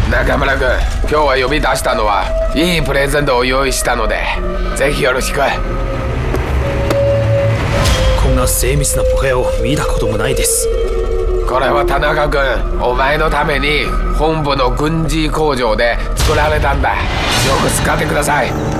中村君、今日は呼び出したのはいいプレゼントを用意したので、ぜひよろしく。 こんな精密なポヘを見たこともないです。 これは田中君、お前のために本部の軍事工場で作られたんだ。よく使ってください。